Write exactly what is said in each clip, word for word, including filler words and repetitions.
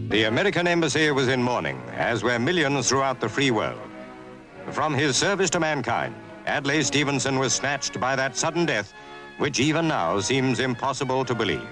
The American embassy was in mourning, as were millions throughout the free world. From his service to mankind, Adlai Stevenson was snatched by that sudden death, which even now seems impossible to believe.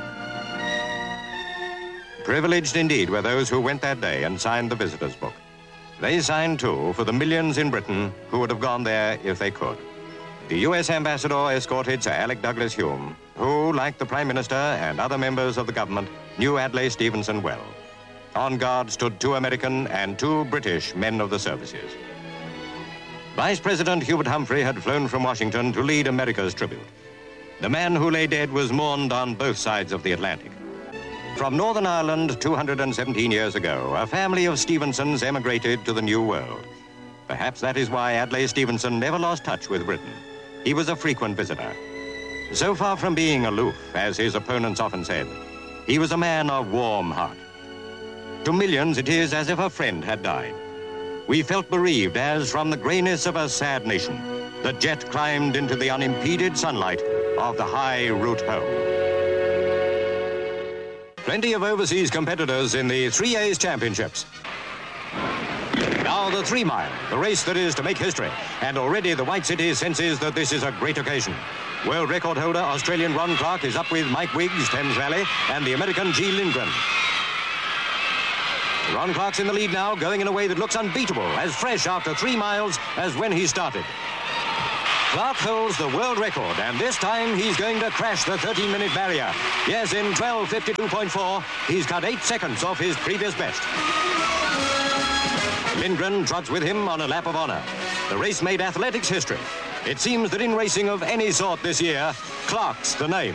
Privileged indeed were those who went that day and signed the visitor's book. They signed, too, for the millions in Britain who would have gone there if they could. The U S ambassador escorted Sir Alec Douglas Hume, who, like the Prime Minister and other members of the government, knew Adlai Stevenson well. On guard stood two American and two British men of the services. Vice President Hubert Humphrey had flown from Washington to lead America's tribute. The man who lay dead was mourned on both sides of the Atlantic. From Northern Ireland two hundred seventeen years ago, a family of Stevensons emigrated to the New World. Perhaps that is why Adlai Stevenson never lost touch with Britain. He was a frequent visitor. So far from being aloof, as his opponents often said, he was a man of warm heart. To millions, it is as if a friend had died. We felt bereaved as, from the grayness of a sad nation, the jet climbed into the unimpeded sunlight of the high route home. Plenty of overseas competitors in the three A's championships. Now the three mile, the race that is to make history. And already the White City senses that this is a great occasion. World record holder Australian Ron Clark is up with Mike Wiggs, Thames Valley, and the American G. Lindgren. Ron Clark's in the lead now, going in a way that looks unbeatable, as fresh after three miles as when he started. Clark holds the world record, and this time he's going to crash the thirteen minute barrier. Yes, in twelve fifty-two point four, he's cut eight seconds off his previous best. Lindgren trots with him on a lap of honor. The race made athletics history. It seems that in racing of any sort this year, Clark's the name.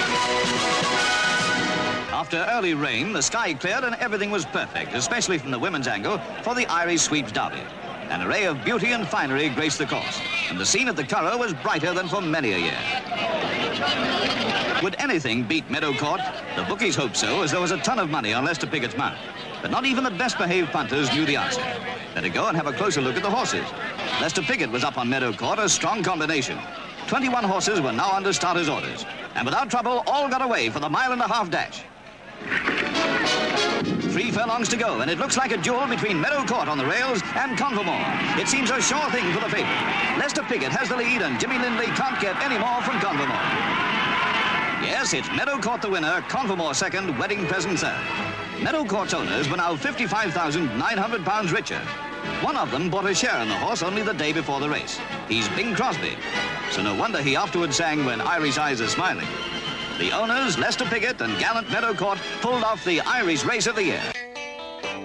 After early rain, the sky cleared and everything was perfect, especially from the women's angle, for the Irish Sweeps Derby. An array of beauty and finery graced the course, and the scene at the Curragh was brighter than for many a year. Would anything beat Meadow Court? The bookies hoped so, as there was a ton of money on Lester Piggott's mount. But not even the best-behaved punters knew the answer. Better go and have a closer look at the horses. Lester Piggott was up on Meadow Court, a strong combination. twenty-one horses were now under starters' orders, and without trouble, all got away for the mile and a half dash. Three furlongs to go, and it looks like a duel between Meadow Court on the rails and Convermore. It seems a sure thing for the favourite. Lester Piggott has the lead, and Jimmy Lindley can't get any more from Convermore. Yes, it's Meadow Court the winner, Convermore second, Wedding Present third. Meadow Court's owners were now fifty-five thousand nine hundred pounds richer. One of them bought a share in the horse only the day before the race. He's Bing Crosby. So no wonder he afterwards sang "When Irish Eyes Are Smiling." The owners, Lester Piggott and gallant Meadow Court, pulled off the Irish race of the year.